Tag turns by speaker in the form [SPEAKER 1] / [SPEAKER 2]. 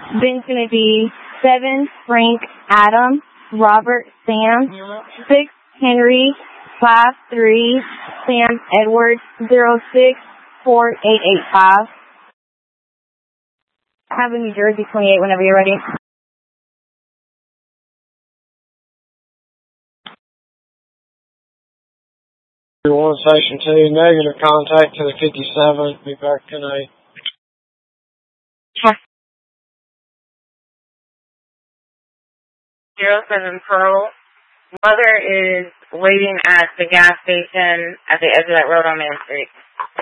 [SPEAKER 1] Then it's going to be 7 Frank Adam, Robert Sam, 6 Henry, 5 3 Sam Edward, 06 4885. Have a New Jersey 28 whenever you're ready.
[SPEAKER 2] One Station 2, negative contact to the 57. Be back tonight.
[SPEAKER 1] 07 Pearl. Mother is waiting at the gas station at the edge of that road on Main Street.